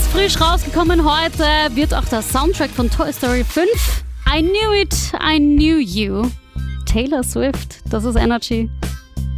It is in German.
frisch rausgekommen heute, wird auch der Soundtrack von Toy Story 5. I Knew It, I Knew You. Taylor Swift, das ist Energy.